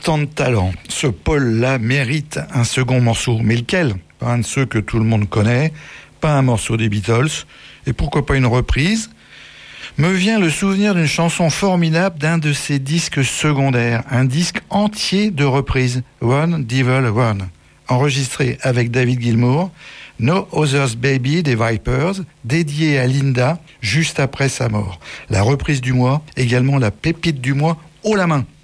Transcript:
tant de talent. Ce Paul-là mérite un second morceau. Mais lequel ? Pas un de ceux que tout le monde connaît, pas un morceau des Beatles, et pourquoi pas une reprise ? Me vient le souvenir d'une chanson formidable d'un de ses disques secondaires, un disque entier de reprises, One Devil One, enregistré avec David Gilmour, No Others Baby des Vipers, dédié à Linda juste après sa mort. La reprise du mois, également la pépite du mois, haut la main.